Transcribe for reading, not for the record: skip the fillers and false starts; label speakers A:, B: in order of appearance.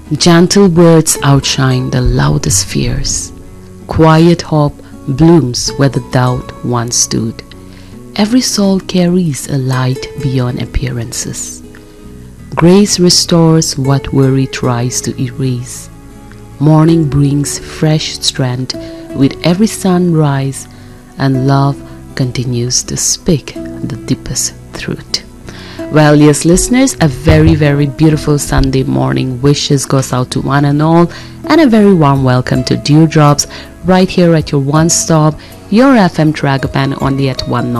A: Gentle words outshine the loudest fears. Quiet hope blooms where the doubt once stood. Every soul carries a light beyond appearances. Grace restores what worry tries to erase. Morning brings fresh strength with every sunrise, and love continues to speak the deepest truth. Well, yes, listeners, a very beautiful Sunday morning wishes goes out to one and all, and a very warm welcome to Dewdrops right here at your one stop, your FM Tragapan, only at 1